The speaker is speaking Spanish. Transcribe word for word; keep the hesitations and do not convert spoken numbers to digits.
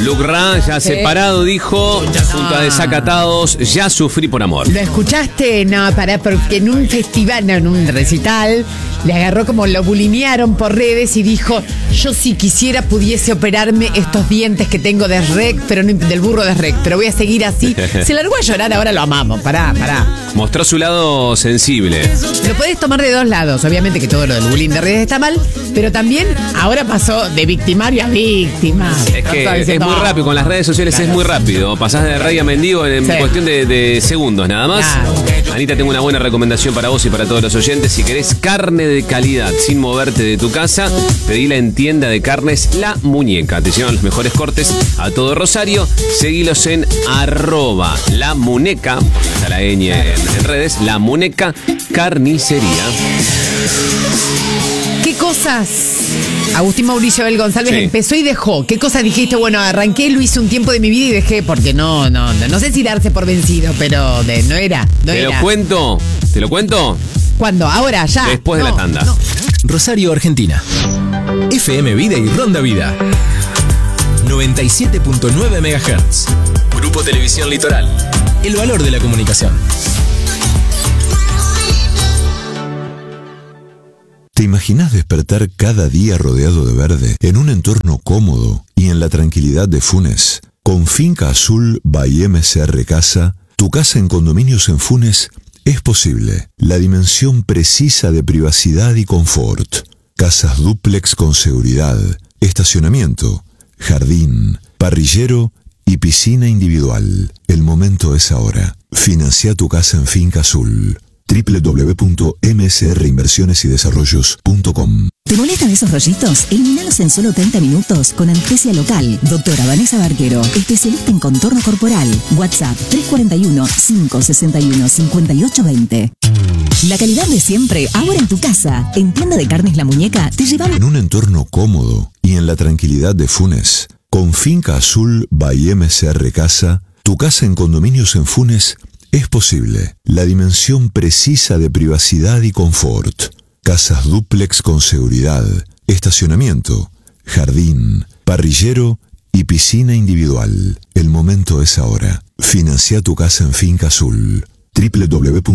Luke Ra, ya sí. separado, dijo, junto a desacatados, ya sufrí por amor. ¿Lo escuchaste? No, pará, porque en un festival, no, en un recital, le agarró como lo bulinearon por redes y dijo, yo si quisiera pudiese operarme estos dientes que tengo de rec, pero no, del burro de rec, pero voy a seguir así. Se largó a llorar, ahora lo amamos, pará, pará. Mostró su lado sensible. Lo podés tomar de dos lados, obviamente que todo lo del bullying de redes está mal, pero también ahora pasó de victimario a víctima. Es que es muy rápido, con las redes sociales claro. es muy rápido. Pasás de rey a mendigo en sí. cuestión de, de segundos nada más. Claro. Anita, tengo una buena recomendación para vos y para todos los oyentes. Si querés carne de calidad sin moverte de tu casa, pedila en tienda de carnes La Muñeca. Te llevan los mejores cortes a todo Rosario. Seguilos en arroba La Muñeca, está la ñ en, en redes, La Muñeca Carnicería. ¿Qué cosas Agustín Mauricio Abel González sí. empezó y dejó? ¿Qué cosas dijiste? Bueno, arranqué, lo hice un tiempo de mi vida y dejé, porque no, no, no, no sé si darse por vencido, pero de, no era, no ¿Te era. lo cuento? ¿Te lo cuento? ¿Cuándo? ¿Ahora? ¿Ya? Después no, de la tanda. No. Rosario, Argentina. F M Vida y Ronda Vida. noventa y siete punto nueve megahertz. Grupo Televisión Litoral. El valor de la comunicación. ¿Te imaginas despertar cada día rodeado de verde, en un entorno cómodo y en la tranquilidad de Funes? Con Finca Azul by M C R Casa, tu casa en condominios en Funes es posible. La dimensión precisa de privacidad y confort. Casas dúplex con seguridad, estacionamiento, jardín, parrillero y piscina individual. El momento es ahora. Financia tu casa en Finca Azul. doble u doble u doble u punto m s r inversiones y desarrollos punto com. ¿Te molestan esos rollitos? Elimínalos en solo treinta minutos con anestesia local. Doctora Vanessa Barquero, especialista en contorno corporal. WhatsApp tres cuatro uno, cinco seis uno, cinco ocho dos cero. La calidad de siempre, ahora en tu casa. En Tienda de Carnes La Muñeca te llevamos... En un entorno cómodo y en la tranquilidad de Funes. Con Finca Azul by M C R Casa, tu casa en condominios en Funes es posible. La dimensión precisa de privacidad y confort. Casas dúplex con seguridad, estacionamiento, jardín, parrillero y piscina individual. El momento es ahora. Financia tu casa en Finca Azul. doble u doble u doble u